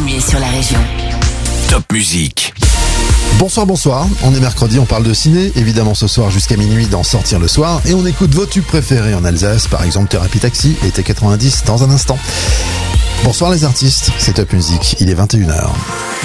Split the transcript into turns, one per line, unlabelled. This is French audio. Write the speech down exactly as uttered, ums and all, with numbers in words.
informé sur la région.
Top Musique.
Bonsoir, bonsoir. On est mercredi, on parle de ciné, évidemment ce soir jusqu'à minuit dans Sortir le soir. Et on écoute vos tubes préférés en Alsace, par exemple Thérapie Taxi et T quatre-vingt-dix dans un instant. Bonsoir les artistes, c'est Top Musique, il est vingt et une heures.